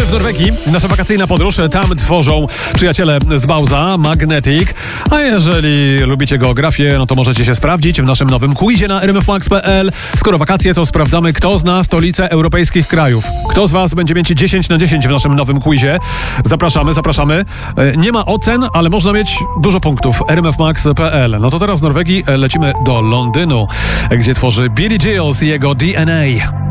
w Norwegii. Nasza wakacyjna podróż. Tam tworzą przyjaciele z Bauza, Magnetic. A jeżeli lubicie geografię, no to możecie się sprawdzić w naszym nowym quizie na rmfmax.pl. Skoro wakacje, to sprawdzamy, kto zna stolice europejskich krajów. Kto z was będzie mieć 10 na 10 w naszym nowym quizie? Zapraszamy. Nie ma ocen, ale można mieć dużo punktów. rmfmax.pl. No to teraz z Norwegii lecimy do Londynu, gdzie tworzy Billy Giles i jego DNA.